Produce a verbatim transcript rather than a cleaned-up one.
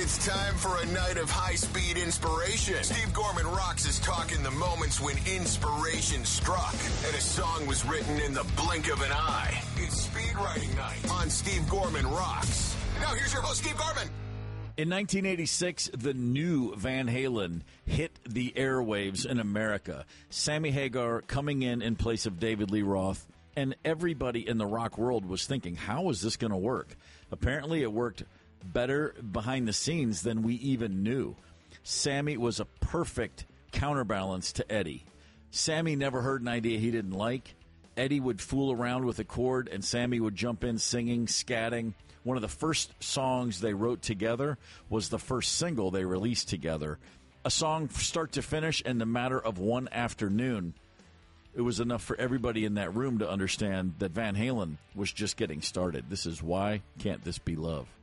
It's time for a night of high-speed inspiration. Steve Gorman Rocks is talking the moments when inspiration struck and a song was written in the blink of an eye. It's Speed Writing Night on Steve Gorman Rocks. Now here's your host, Steve Gorman. In nineteen eighty-six, the new Van Halen hit the airwaves in America. Sammy Hagar coming in in place of David Lee Roth, and everybody in the rock world was thinking, how is this going to work? Apparently it worked better behind the scenes than we even knew. Sammy was a perfect counterbalance to Eddie. Sammy never heard an idea he didn't like. Eddie would fool around with a chord, and Sammy would jump in singing, scatting. One of the first songs they wrote together was the first single they released together. A song start to finish in the matter of one afternoon. It was enough for everybody in that room to understand that Van Halen was just getting started. This is Why Can't This Be Love?